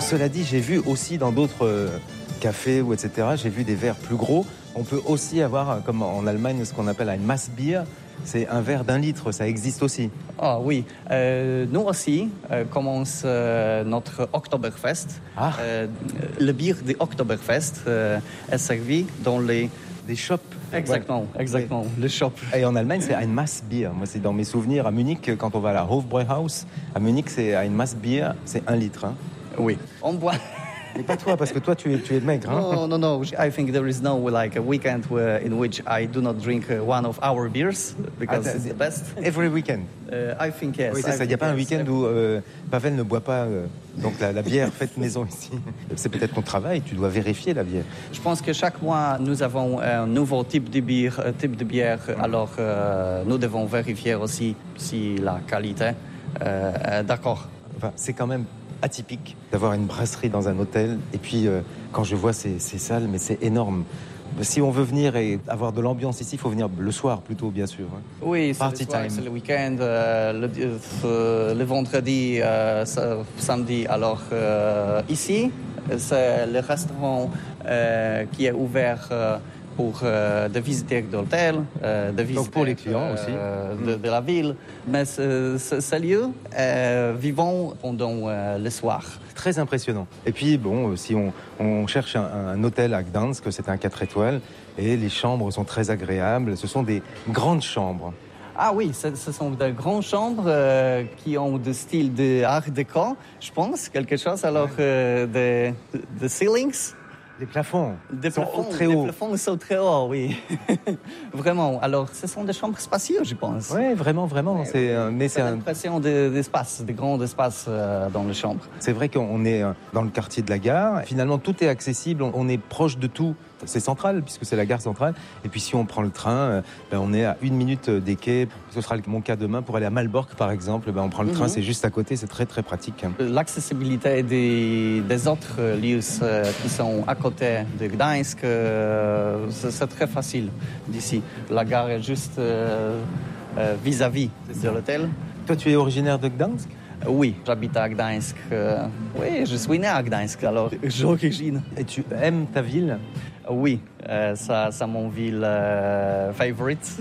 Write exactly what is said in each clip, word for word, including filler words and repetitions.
Cela dit, j'ai vu aussi dans d'autres euh, cafés ou et cetera, j'ai vu des verres plus gros. On peut aussi avoir, comme en Allemagne, ce qu'on appelle un Massbier. C'est un verre d'un litre, ça existe aussi. Ah oui, euh, nous aussi euh, commence euh, notre Oktoberfest. Ah. Euh, le bière de Oktoberfest euh, est servi dans les... Des shops. Exactement, ouais. exactement, ouais. Le shop. Et en Allemagne, c'est ein Massbier. Moi, c'est dans mes souvenirs à Munich, quand on va à la Hofbräuhaus. À Munich, c'est ein Massbier, c'est un litre. Hein. Oui, on boit... Mais pas toi, parce que toi, tu es, tu es maigre. Hein? No, no, no. I think there is no like a weekend where, in which I do not drink uh, one of our beers because ah, it's the best. Every weekend. Uh, I think yes. Oui, c'est ça. Il n'y a pas un week-end yes. où euh, Pavel ne boit pas euh, donc la, la bière faite maison ici. C'est peut-être ton travail. Tu dois vérifier la bière. Je pense que chaque mois nous avons un nouveau type de bière. Type de bière. Alors euh, nous devons vérifier aussi si la qualité euh, est d'accord. Enfin, c'est quand même atypique d'avoir une brasserie dans un hôtel. Et puis, euh, quand je vois ces, ces salles, mais c'est énorme. Si on veut venir et avoir de l'ambiance ici, il faut venir le soir plutôt, bien sûr. Hein. Oui, c'est Party le soir, time. C'est le week-end, euh, le, euh, le vendredi, euh, samedi. Alors, euh, ici, c'est le restaurant euh, qui est ouvert euh, pour euh, des visiteurs de l'hôtel, euh, des visiteurs donc pour les clients euh, aussi. De, de la ville. Mais ce, ce, ce lieu est vivant pendant euh, le soir. Très impressionnant. Et puis, bon, si on, on cherche un, un hôtel à Gdansk, c'est un quatre étoiles, et les chambres sont très agréables. Ce sont des grandes chambres. Ah oui, ce, ce sont de grandes chambres euh, qui ont de style de art déco, je pense, quelque chose. Alors, euh, des de, de ceilings. Des plafonds. Des sont plafonds, très hauts. Des plafonds sont très hauts, oui. Vraiment. Alors, ce sont des chambres spacieuses, je pense. Oui, vraiment, vraiment. Ouais, c'est, euh, mais c'est un... l'impression de, d'espace, de grands espaces euh, dans les chambres. C'est vrai qu'on est dans le quartier de la gare. Finalement, tout est accessible. On est proche de tout. C'est central, puisque c'est la gare centrale. Et puis, si on prend le train, ben, on est à une minute des quais. Ce sera mon cas demain. Pour aller à Malbork, par exemple, ben, on prend le train, mm-hmm. c'est juste à côté. C'est très, très pratique. L'accessibilité des, des autres lieux euh, qui sont à côté de Gdańsk, euh, c'est, c'est très facile d'ici. La gare est juste euh, euh, vis-à-vis de l'hôtel. Toi, tu es originaire de Gdańsk ? Oui, j'habite à Gdańsk. Euh, oui, je suis né à Gdańsk, alors j'origine. Et tu aimes ta ville ? Oui, euh, ça, c'est mon ville euh, favorite.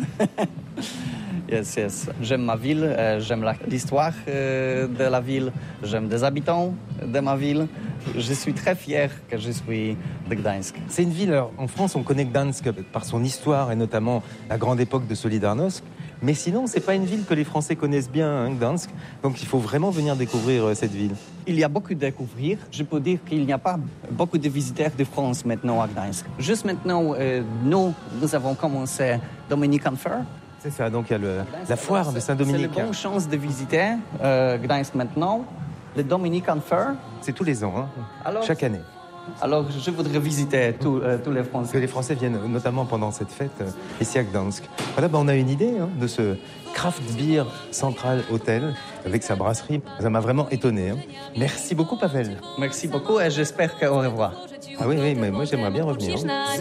Yes, yes. J'aime ma ville, euh, j'aime la, l'histoire euh, de la ville, j'aime les habitants de ma ville. Je suis très fier que je suis de Gdańsk. C'est une ville, alors, en France, on connaît Gdańsk par son histoire et notamment la grande époque de Solidarnosc. Mais sinon, c'est pas une ville que les Français connaissent bien, hein, Gdańsk. Donc il faut vraiment venir découvrir euh, cette ville. Il y a beaucoup à découvrir. Je peux dire qu'il n'y a pas beaucoup de visiteurs de France maintenant à Gdańsk. Juste maintenant, euh, nous, nous avons commencé Dominican Fair. C'est ça, donc il y a le, la foire alors, de Saint-Dominique. C'est la bonne chance de visiter euh, Gdańsk maintenant. Le Dominican Fair. C'est tous les ans, hein, alors, chaque année. Alors, je voudrais visiter tous euh, tous les Français. Que les Français viennent notamment pendant cette fête euh, ici à Gdańsk. Voilà, ben, on a une idée hein, de ce Craft Beer Central Hotel avec sa brasserie. Ça m'a vraiment étonné. Hein. Merci beaucoup, Pavel. Merci beaucoup et j'espère qu'au revoir. Ah oui, oui, mais moi j'aimerais bien revenir. Hein.